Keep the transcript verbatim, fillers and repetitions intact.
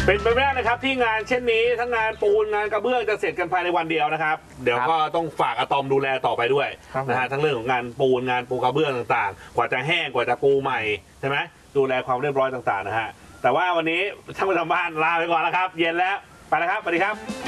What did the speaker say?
เป็นไปไม่ได้นะครับที่งานเช่นนี้ทั้งงานปูนงานกระเบื้องจะเสร็จกันภายในวันเดียวนะครับเดี๋ยวก็ต้องฝากอะตอมดูแลต่อไปด้วยนะฮะทั้งเรื่องของงานปูนงานปูกระเบื้องต่างๆกว่าจะแห้งกว่าจะปูใหม่ใช่ไหมดูแลความเรียบร้อยต่างๆนะฮะแต่ว่าวันนี้ท่านผู้ชมบ้านลาไปก่อนแล้วครับเย็นแล้วไปแล้วครับสวัสดีครับ